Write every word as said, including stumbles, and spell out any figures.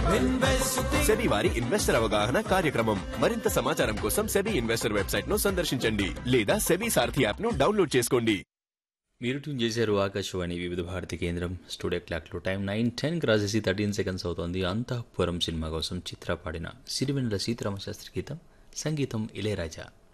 SEBI వారి investor అవగాహన కార్యక్రమం. మరింత సమాచారం కోసం సెబీ ఇన్వెస్టర్ వెబ్సైట్ ను సందర్శించండి లేదా సెబీ సారథి యాప్ ను డౌన్లోడ్ చేసుకోండి. మీరు ట్యూన్ చేశారు ఆకాశవాణి వివిధ భారతి కేంద్రం. స్టూడియో క్లాక్లో టైం నైన్ టెన్ క్రాస్ చేసి థర్టీన్ సెకండ్స్ అవుతోంది. అంతఃపురం సినిమా కోసం చిత్ర పాడిన సిరివెన్నెల సీతారామ శాస్త్రి గీతం, సంగీతం ఇళయరాజా.